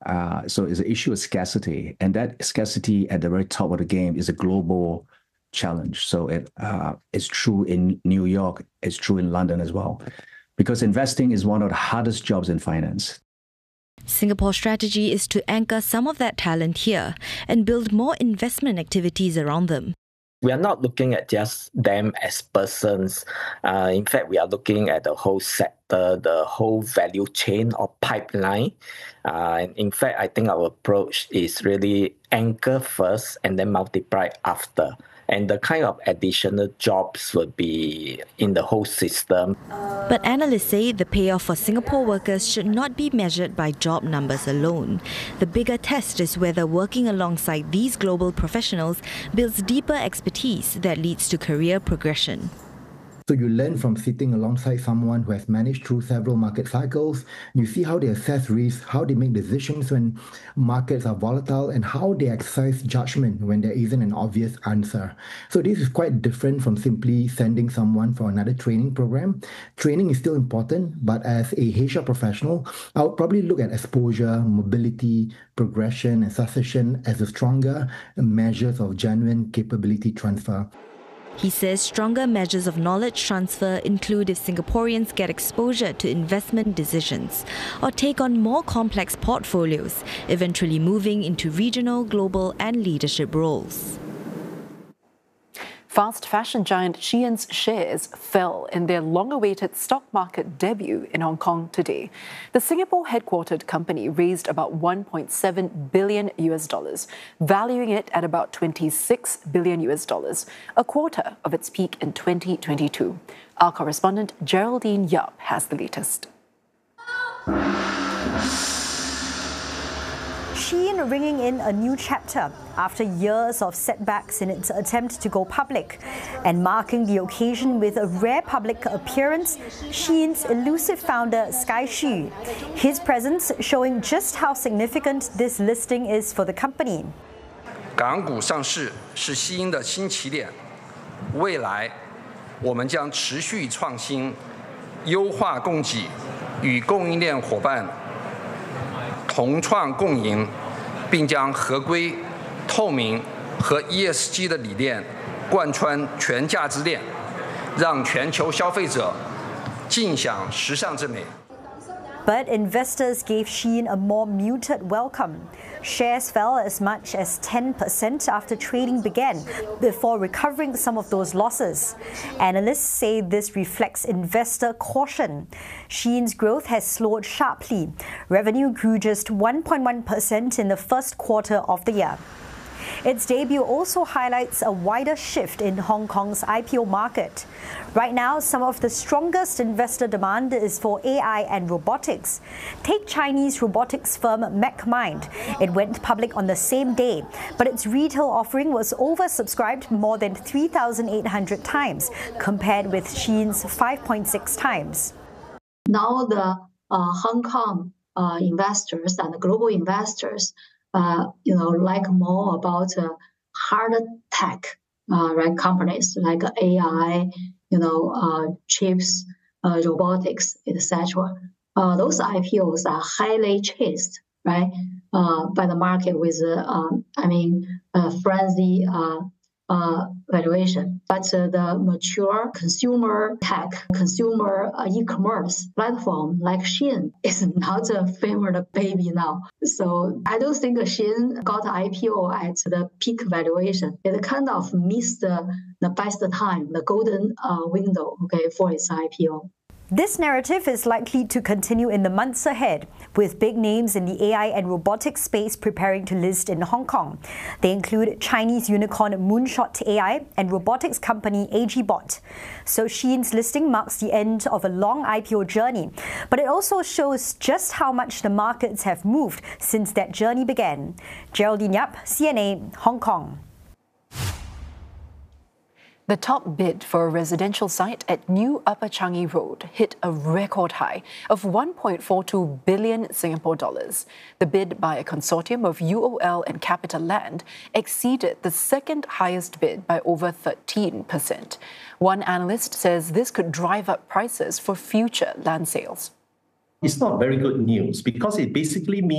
So it's an issue of scarcity, and that scarcity at the very top of the game is a global challenge. So it's true in New York, it's true in London as well, because investing is one of the hardest jobs in finance. Singapore's strategy is to anchor some of that talent here and build more investment activities around them. We are not looking at just them as persons. In fact, we are looking at the whole sector, the whole value chain or pipeline. And in fact, I think our approach is really anchor first and then multiply after. And the kind of additional jobs would be in the whole system. But analysts say the payoff for Singapore workers should not be measured by job numbers alone. The bigger test is whether working alongside these global professionals builds deeper expertise that leads to career progression. So you learn from sitting alongside someone who has managed through several market cycles. You see how they assess risk, how they make decisions when markets are volatile, and how they exercise judgment when there isn't an obvious answer. So this is quite different from simply sending someone for another training program. Training is still important, but as a HR professional, I would probably look at exposure, mobility, progression, and succession as the stronger measures of genuine capability transfer. He says stronger measures of knowledge transfer include if Singaporeans get exposure to investment decisions or take on more complex portfolios, eventually moving into regional, global and leadership roles. Fast fashion giant Shein's shares fell in their long-awaited stock market debut in Hong Kong today. The Singapore-headquartered company raised about $1.7 billion, valuing it at about $26 billion, a quarter of its peak in 2022. Our correspondent Geraldine Yap has the latest. Shein ringing in a new chapter after years of setbacks in its attempt to go public, and marking the occasion with a rare public appearance, Shein's elusive founder Sky Hsu. His presence showing just how significant this listing is for the company. 港股上市是Shein的新起点，未来我们将持续创新，优化供给，与供应链伙伴同创共赢，并将合规、透明和 ESG 的理念贯穿全价值链，让全球消费者尽享时尚之美。 But investors gave Shein a more muted welcome. Shares fell as much as 10% after trading began, before recovering some of those losses. Analysts say this reflects investor caution. Shein's growth has slowed sharply. Revenue grew just 1.1% in the first quarter of the year. Its debut also highlights a wider shift in Hong Kong's IPO market. Right now, some of the strongest investor demand is for AI and robotics. Take Chinese robotics firm MechMind. It went public on the same day, but its retail offering was oversubscribed more than 3,800 times, compared with Shein's 5.6 times. Now the Hong Kong investors and global investors like more about hard tech, right? Companies like AI, chips, robotics, etc. Those IPOs are highly chased, right, by the market with, frenzy valuation. But the mature consumer tech, consumer e-commerce platform like Shein is not a favorite baby now. So I don't think Shein got IPO at the peak valuation. It kind of missed the best time, the golden window, for its IPO. This narrative is likely to continue in the months ahead, with big names in the AI and robotics space preparing to list in Hong Kong. They include Chinese unicorn Moonshot AI and robotics company AGBot. So Shein's listing marks the end of a long IPO journey, but it also shows just how much the markets have moved since that journey began. Geraldine Yap, CNA, Hong Kong. The top bid for a residential site at New Upper Changi Road hit a record high of 1.42 billion Singapore dollars. The bid by a consortium of UOL and CapitaLand exceeded the second highest bid by over 13%. One analyst says this could drive up prices for future land sales. It's not very good news because it basically means